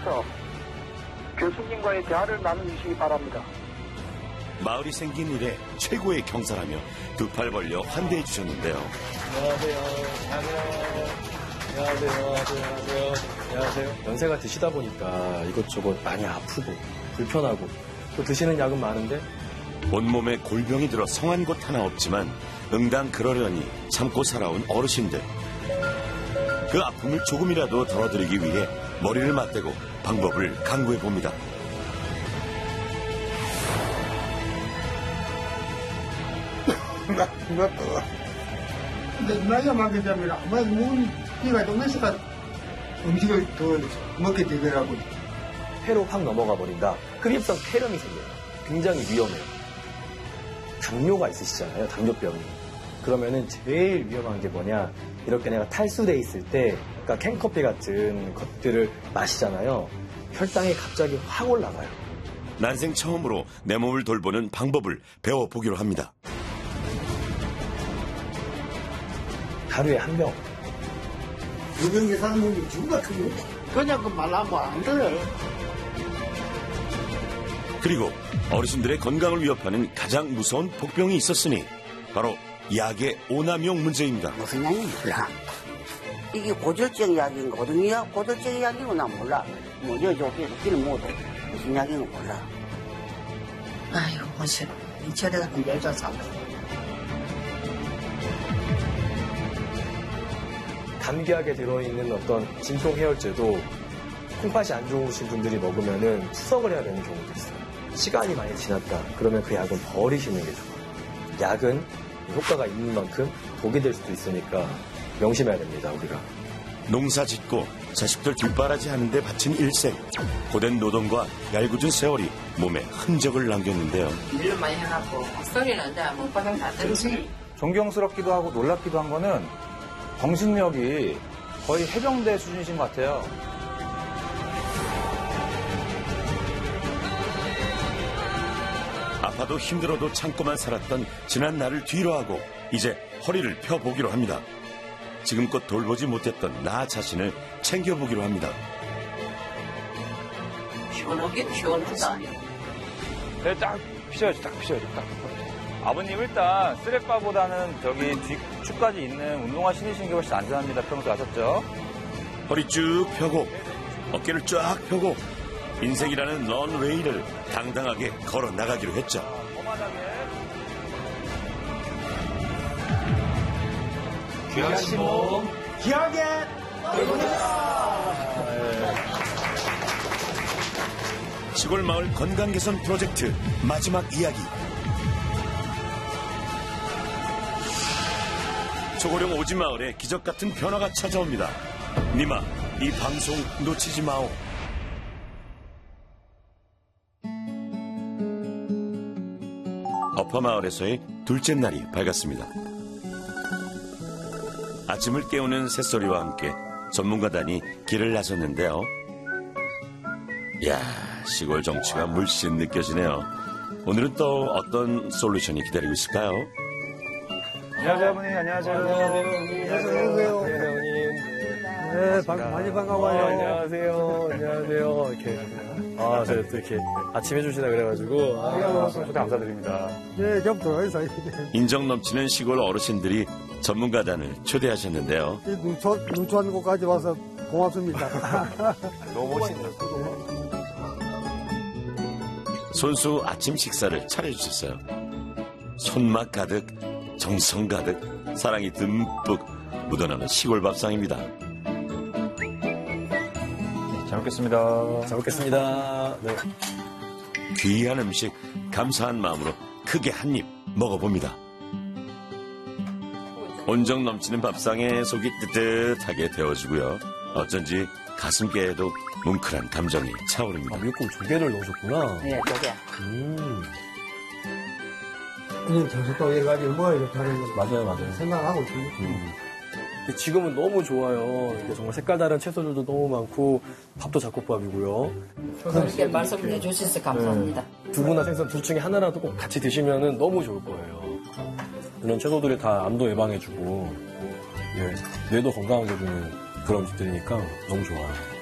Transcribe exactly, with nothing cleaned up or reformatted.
오셔서 교수님과의 대화를 나누시기 바랍니다. 마을이 생긴 일에 최고의 경사라며 두 팔 벌려 환대해 주셨는데요. 안녕하세요. 안녕하세요. 안녕하세요. 안녕하세요. 안녕하세요. 연세가 드시다 보니까 이것저것 많이 아프고 불편하고 또 드시는 약은 많은데 온몸에 골병이 들어 성한 곳 하나 없지만 응당 그러려니 참고 살아온 어르신들. 그 아픔을 조금이라도 덜어드리기 위해 머리를 맞대고 방법을 강구해 봅니다. 근데 나이가 많게 되면 아마 먹은 이가 동네서가 음식을 더 먹게 되더라고요. 폐로 확 넘어가 버린다. 흡입성 폐렴이 생겨요. 굉장히 위험해요. 당뇨가 있으시잖아요. 당뇨병이. 그러면은 제일 위험한 게 뭐냐. 이렇게 내가 탈수돼 있을 때 그러니까 캔커피 같은 것들을 마시잖아요. 혈당이 갑자기 확 올라가요. 난생 처음으로 내 몸을 돌보는 방법을 배워보기로 합니다. 하루에 한 병. 유병에 사는 놈이 죽은 것 같은 거. 그냥 그 말하면 안 들어요. 그리고 어르신들의 건강을 위협하는 가장 무서운 복병이 있었으니 바로 약의 오남용 문제입니다. 무슨 약인지 몰라. 이게 고절증 약인가 고등약 고절증 약인가 난 몰라. 뭐 여자께서 길을 못 해. 무슨 약인가 몰라. 아이고 무슨 이 절에 가면 열자 싸워. 감기약에 들어있는 어떤 진통 해열제도 콩팥이 안 좋으신 분들이 먹으면은 투석을 해야 되는 경우도 있어요. 시간이 많이 지났다. 그러면 그 약은 버리시는 게 좋아요. 약은 효과가 있는 만큼 독이 될 수도 있으니까 명심해야 됩니다, 우리가. 농사 짓고 자식들 뒷바라지 하는데 바친 일생. 고된 노동과 얄궂은 세월이 몸에 흔적을 남겼는데요. 일을 많이 해갖고 소리는 이제 먹방경 다 들으시. 존경스럽기도 하고 놀랍기도 한 거는 정신력이 거의 해병대 수준이신 것 같아요. 아파도 힘들어도 참고만 살았던 지난 날을 뒤로하고 이제 허리를 펴보기로 합니다. 지금껏 돌보지 못했던 나 자신을 챙겨보기로 합니다. 시원하긴 시원하다. 네, 딱 피셔야죠, 딱 피셔야죠, 딱. 아버님 일단 쓰레빠보다는 저기 뒤축까지 있는 운동화 신으시는 게 훨씬 안전합니다. 평소 아셨죠? 허리 쭉 펴고 어깨를 쫙 펴고 인생이라는 런웨이를 당당하게 걸어 나가기로 했죠. 귀하신 몸 기하게 시골 마을 건강 개선 프로젝트 마지막 이야기. 초고령 오지 마을에 기적 같은 변화가 찾아옵니다. 니마, 이 방송 놓치지 마오. 어퍼마을에서의 둘째 날이 밝았습니다. 아침을 깨우는 새소리와 함께 전문가단이 길을 나섰는데요. 이야, 시골 정취가 물씬 느껴지네요. 오늘은 또 어떤 솔루션이 기다리고 있을까요? 안녕하세요, 어머니. 안녕하세요. 안녕하세요. 네, 반, 많이 반가워요. 안녕하세요. 안녕하세요. 이렇게. 아, 제가 또 이렇게 아침 해주시다 그래가지고. 아, 초대 감사드립니다. 네, 좀 들어가세요. 인정 넘치는 시골 어르신들이 전문가단을 초대하셨는데요. 눈초, 눈초한 곳까지 와서 고맙습니다. 너무 멋있네요. 손수 아침 식사를 차려주셨어요. 손맛 가득, 정성 가득, 사랑이 듬뿍 묻어나는 시골 밥상입니다. 잘 먹겠습니다. 잘 먹겠습니다. 네. 귀한 음식 감사한 마음으로 크게 한 입 먹어봅니다. 온정 넘치는 밥상에 속이 뜨뜻하게 데워지고요. 어쩐지 가슴께에도 뭉클한 감정이 차오릅니다. 아, 미역국 조개를 넣으셨구나. 네, 조개. 음. 그냥 정신도 해가지고 뭐 이렇다는 거 맞아요, 맞아요. 생각하고 있습니다. 음. 지금은 너무 좋아요. 정말 색깔 다른 채소들도 너무 많고 밥도 잡곡밥이고요. 그렇게 말씀해 주셔서 감사합니다. 네. 두부나 생선 둘 중에 하나라도 꼭 같이 드시면 너무 좋을 거예요. 이런 채소들이 다 암도 예방해주고 예, 뇌도 건강하게 해주는 그런 음식들이니까 너무 좋아요.